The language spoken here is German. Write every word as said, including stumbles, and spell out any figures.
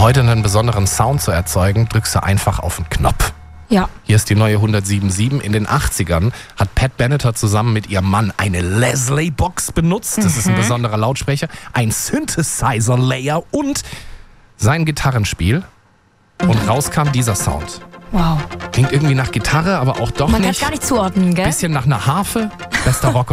heute einen besonderen Sound zu erzeugen, drückst du einfach auf den Knopf. Ja. Hier ist die neue hundertsiebenundsiebzig. In den achtzigern hat Pat Benatar zusammen mit ihrem Mann eine Leslie-Box benutzt. Das mhm. ist ein besonderer Lautsprecher, ein Synthesizer-Layer und sein Gitarrenspiel. Und raus kam dieser Sound. Wow. Klingt irgendwie nach Gitarre, aber auch doch Man nicht. kann es gar nicht zuordnen, gell? Bisschen nach einer Harfe. Bester Rock